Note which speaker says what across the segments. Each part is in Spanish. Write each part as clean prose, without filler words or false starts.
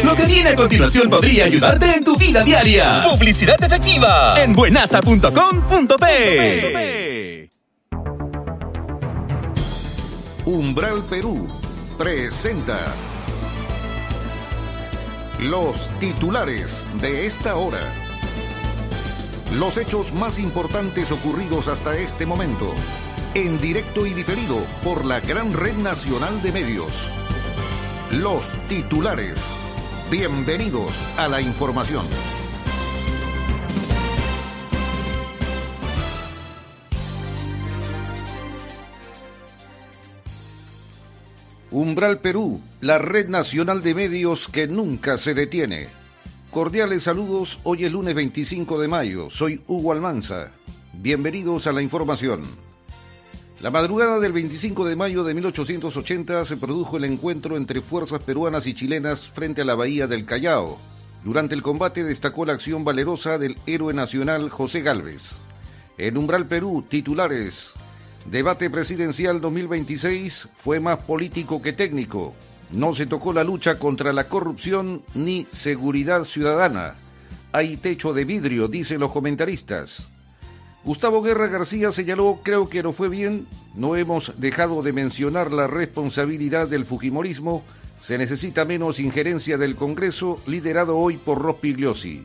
Speaker 1: Lo que viene a continuación podría ayudarte en tu vida diaria. Publicidad efectiva en buenasa.com.pe.
Speaker 2: Umbral Perú presenta los titulares de esta hora. Los hechos más importantes ocurridos hasta este momento, en directo y diferido por la gran red nacional de medios. Los titulares. Bienvenidos a la información. Umbral Perú, la red nacional de medios que nunca se detiene. Cordiales saludos, hoy es lunes 25 de mayo, soy Hugo Almanza. Bienvenidos a la información. La madrugada del 25 de mayo de 1880 se produjo el encuentro entre fuerzas peruanas y chilenas frente a la bahía del Callao. Durante el combate destacó la acción valerosa del héroe nacional José Gálvez. En Umbral Perú, titulares. Debate presidencial 2026 fue más político que técnico. No se tocó la lucha contra la corrupción ni seguridad ciudadana. Hay techo de vidrio, dicen los comentaristas. Gustavo Guerra García señaló, creo que no fue bien, no hemos dejado de mencionar la responsabilidad del fujimorismo, se necesita menos injerencia del Congreso, liderado hoy por Rospigliosi.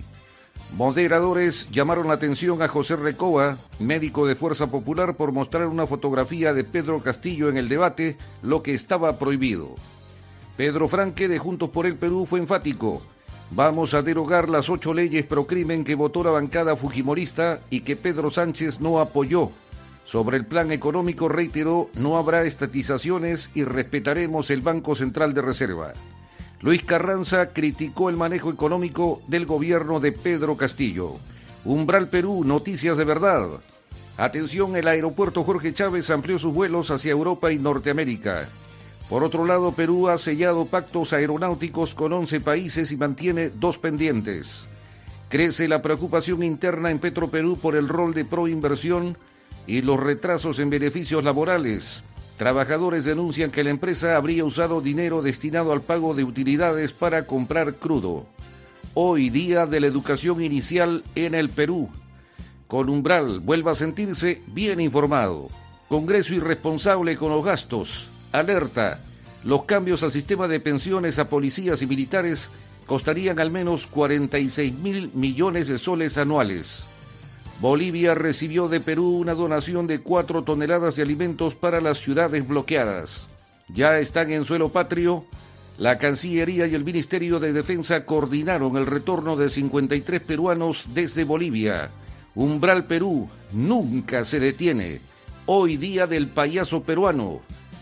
Speaker 2: Moderadores llamaron la atención a José Recoba, médico de Fuerza Popular, por mostrar una fotografía de Pedro Castillo en el debate, lo que estaba prohibido. Pedro Franque de Juntos por el Perú fue enfático. Vamos a derogar las 8 leyes pro crimen que votó la bancada fujimorista y que Pedro Sánchez no apoyó. Sobre el plan económico reiteró, no habrá estatizaciones y respetaremos el Banco Central de Reserva. Luis Carranza criticó el manejo económico del gobierno de Pedro Castillo. Umbral Perú, noticias de verdad. Atención, el aeropuerto Jorge Chávez amplió sus vuelos hacia Europa y Norteamérica. Por otro lado, Perú ha sellado pactos aeronáuticos con 11 países y mantiene 2 pendientes. Crece la preocupación interna en Petroperú por el rol de proinversión y los retrasos en beneficios laborales. Trabajadores denuncian que la empresa habría usado dinero destinado al pago de utilidades para comprar crudo. Hoy, día de la educación inicial en el Perú. Con Umbral, vuelva a sentirse bien informado. Congreso irresponsable con los gastos. Alerta, los cambios al sistema de pensiones a policías y militares costarían al menos 46.000 millones de soles anuales. Bolivia recibió de Perú una donación de 4 toneladas de alimentos para las ciudades bloqueadas. Ya están en suelo patrio. La Cancillería y el Ministerio de Defensa coordinaron el retorno de 53 peruanos desde Bolivia. Umbral Perú nunca se detiene. Hoy día del payaso peruano.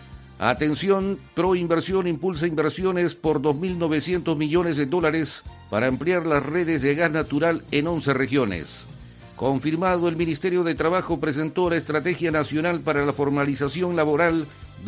Speaker 2: Atención, Proinversión impulsa inversiones por 2.900 millones de dólares para ampliar las redes de gas natural en 11 regiones. Confirmado, el Ministerio de Trabajo presentó la Estrategia Nacional para la Formalización Laboral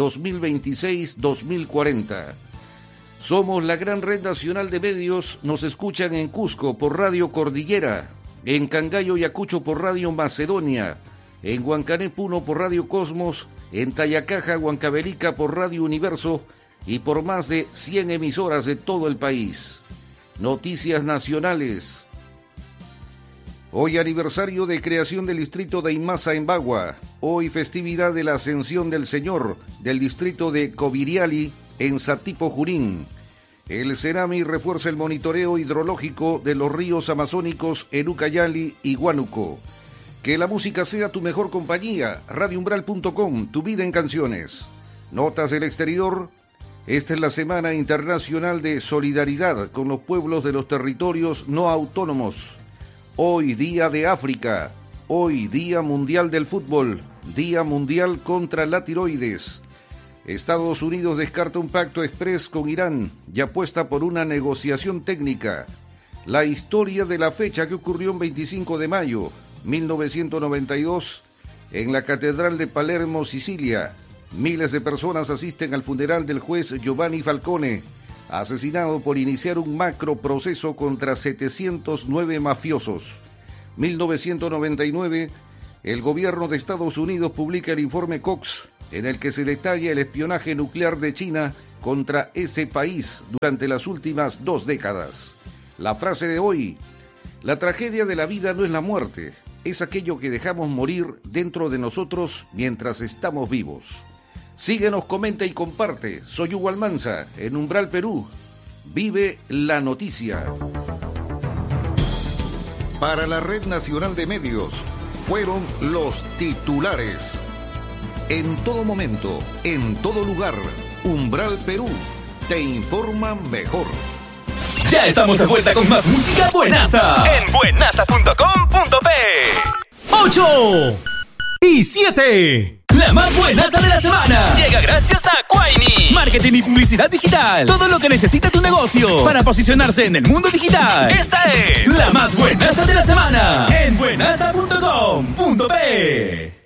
Speaker 2: 2026-2040. Somos la gran red nacional de medios, nos escuchan en Cusco por Radio Cordillera, en Cangallo y Ayacucho por Radio Macedonia, en Huancané Puno por Radio Cosmos, en Tayacaja, Huancavelica por Radio Universo y por más de 100 emisoras de todo el país. Noticias nacionales. Hoy aniversario de creación del distrito de Imasa en Bagua. Hoy festividad de la Ascensión del Señor del distrito de Coviriali en Satipo, Junín. El Cerami refuerza el monitoreo hidrológico de los ríos amazónicos en Ucayali y Huánuco. Que la música sea tu mejor compañía. Radioumbral.com, tu vida en canciones. Notas del exterior. Esta es la Semana Internacional de Solidaridad con los pueblos de los territorios no autónomos. Hoy, Día de África. Hoy, Día Mundial del Fútbol. Día Mundial contra la Tiroides. Estados Unidos descarta un pacto exprés con Irán y apuesta por una negociación técnica. La historia de la fecha que ocurrió el 25 de mayo. 1992, en la Catedral de Palermo, Sicilia, miles de personas asisten al funeral del juez Giovanni Falcone, asesinado por iniciar un macro proceso contra 709 mafiosos. 1999, el gobierno de Estados Unidos publica el informe Cox, en el que se detalla el espionaje nuclear de China contra ese país durante las últimas 2 décadas. La frase de hoy: la tragedia de la vida no es la muerte, es aquello que dejamos morir dentro de nosotros mientras estamos vivos. Síguenos, comenta y comparte. Soy Hugo Almanza, en Umbral Perú. Vive la noticia. Para la Red Nacional de Medios, fueron los titulares. En todo momento, en todo lugar, Umbral Perú te informa mejor.
Speaker 1: Ya estamos de vuelta con más música buenaza en buenaza.com.p.
Speaker 3: 8 y 7.
Speaker 1: La más buenaza de la semana llega gracias a Quaini. Marketing y publicidad digital. Todo lo que necesita tu negocio para posicionarse en el mundo digital. Esta es la más buenaza de la semana en buenaza.com.p.